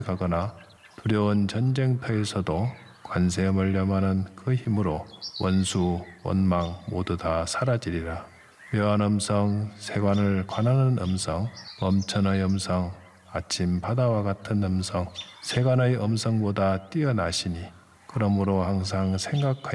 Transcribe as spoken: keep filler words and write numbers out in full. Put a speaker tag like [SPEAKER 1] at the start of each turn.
[SPEAKER 1] 가거나 두려운 전쟁터에서도 관세음을 염하는 그 힘으로 원수, 원망 모두 다 사라지리라. 묘한 음성, 세관을 관하는 음성, 멈천의 음성, 아침 바다와 같은 음성, 세간의 음성보다 뛰어나시니 그러므로 항상 생각하여